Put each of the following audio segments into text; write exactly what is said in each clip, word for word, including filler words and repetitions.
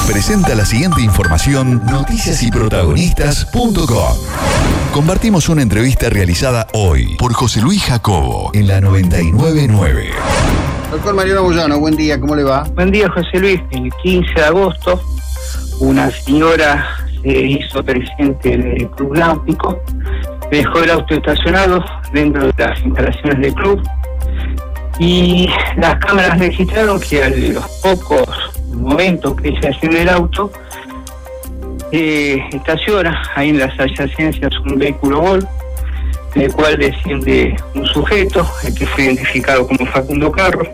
presenta la siguiente información noticias y protagonistas punto com. Compartimos una entrevista realizada hoy por José Luis Jacobo en la noventa y nueve punto nueve. Doctor Mariano Moyano, buen día, ¿cómo le va? Buen día, José Luis. El quince de agosto, una señora se hizo presente del Club Náutico, dejó el auto estacionado dentro de las instalaciones del club y las cámaras registraron que a los pocos momentos que ella salió del auto, eh, estaciona ahí en las adyacencias un vehículo Gol, del cual desciende un sujeto, el que fue identificado como Facundo Carro.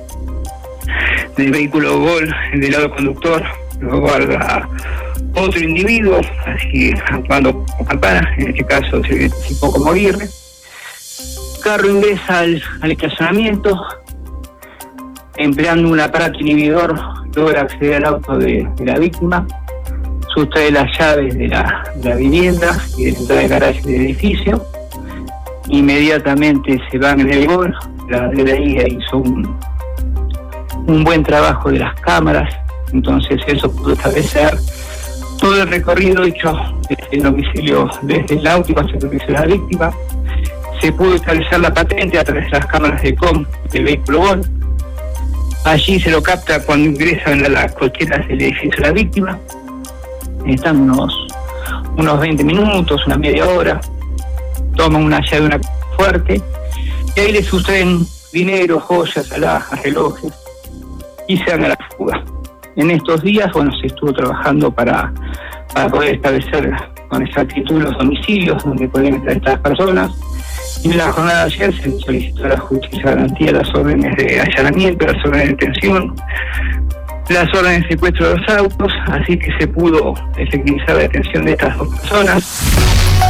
Del vehículo Gol, del lado conductor, lo guarda otro individuo, así actuando como campana, en este caso se identificó como Aguirre. Carro ingresa al, al estacionamiento, empleando un aparato inhibidor, logra acceder al auto de, de la víctima, sustrae las llaves de la, de la vivienda y de la entrada de garaje del edificio. Inmediatamente se van en el Gol. La de la I A hizo un, un buen trabajo de las cámaras, entonces eso pudo establecer todo el recorrido hecho desde el domicilio, desde el náutico hasta el domicilio de la víctima. Se pudo establecer la patente a través de las cámaras de com del vehículo Gol. Allí se lo capta cuando ingresan a las cocheras del edificio de la víctima. Están unos, unos veinte minutos, una media hora. Toman una llave, una fuerte, y ahí le sustraen dinero, joyas, alhajas, relojes, y se dan a la fuga. En estos días, bueno, se estuvo trabajando para, para poder establecer con exactitud los domicilios donde pueden estar estas personas. Y en la jornada de ayer se solicitó a la justicia garantía las órdenes de allanamiento, las órdenes de detención, las órdenes de secuestro de los autos, así que se pudo efectivizar la detención de estas dos personas.